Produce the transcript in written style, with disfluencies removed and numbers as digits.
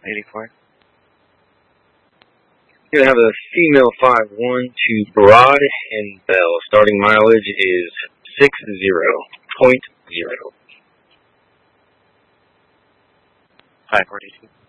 84. You're going to have a female 5-1 to Broad and Bell. Starting mileage is 60.0. 542.